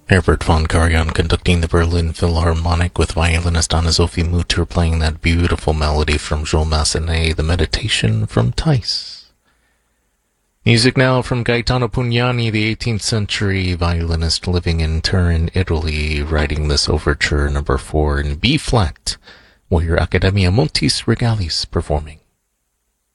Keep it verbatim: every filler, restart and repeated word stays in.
Herbert von Karajan conducting the Berlin Philharmonic with violinist Anna-Sophie Mutter playing that beautiful melody from Jules Massenet, The Meditation from Theiss. Music now from Gaetano Pugnani, the eighteenth century violinist living in Turin, Italy, writing this overture number four in B-flat, we'll hear Accademia Montis Regalis performing.